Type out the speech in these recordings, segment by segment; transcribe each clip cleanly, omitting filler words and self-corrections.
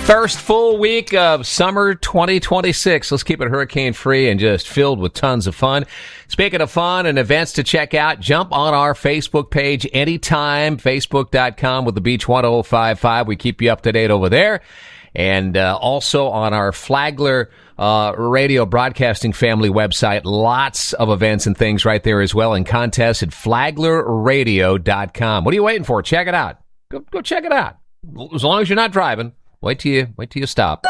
First full week of summer 2026. Let's keep it hurricane-free and just filled with tons of fun. Speaking of fun and events to check out, jump on our Facebook page anytime, facebook.com with the Beach 1055. We keep you up to date over there. And also on our Flagler radio broadcasting family website, lots of events and things right there as well, and contests at flaglerradio.com. What are you waiting for? Check it out. Go check it out. As long as you're not driving. Wait till you stop.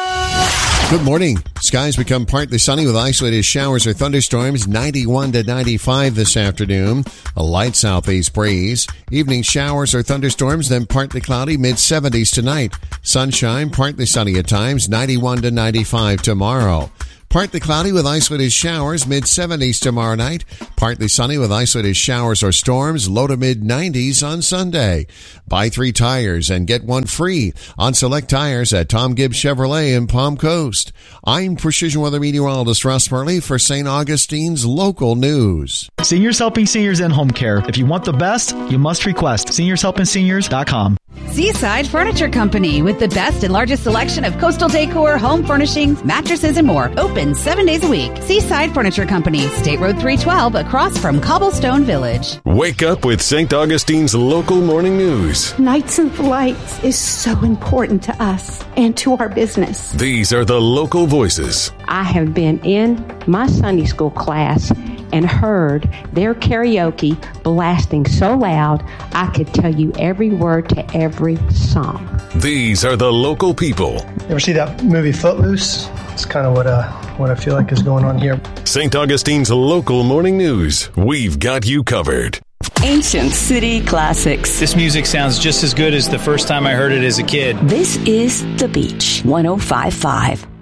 Good morning. Skies become partly sunny with isolated showers or thunderstorms, 91 to 95 this afternoon. A light southeast breeze. Evening showers or thunderstorms, then partly cloudy, mid-70s tonight. Sunshine, partly sunny at times, 91 to 95 tomorrow. Partly cloudy with isolated showers, mid-70s tomorrow night. Partly sunny with isolated showers or storms, low to mid-90s on Sunday. Buy 3 tires and get 1 free on select tires at Tom Gibbs Chevrolet in Palm Coast. I'm Precision Weather Meteorologist Russ Murley for St. Augustine's Local News. Seniors Helping Seniors in Home Care. If you want the best, you must request SeniorsHelpingSeniors.com. Seaside Furniture Company, with the best and largest selection of coastal decor, home furnishings, mattresses, and more. Open 7 days a week. Seaside Furniture Company, State Road 312, across from Cobblestone Village. Wake up with St. Augustine's Local Morning News. Nights and Lights is so important to us and to our business. These are the local voices. I have been in my Sunday school class and heard their karaoke blasting so loud I could tell you every word to every song. These are the local people. You ever see that movie Footloose? It's kind of what I feel like is going on here. St. Augustine's Local Morning News. We've got you covered. Ancient City Classics. This music sounds just as good as the first time I heard it as a kid. This is The Beach 1055.